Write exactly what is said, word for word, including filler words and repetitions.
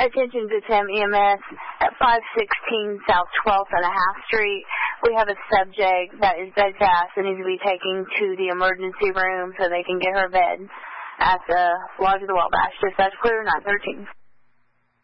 Attention Good Sam E M S at five sixteen South twelfth and a half Street. We have a subject that is bed fast and needs to be taken to the emergency room so they can get her bed at the Lodge of the Wabash. Dispatch clear, nine thirteen.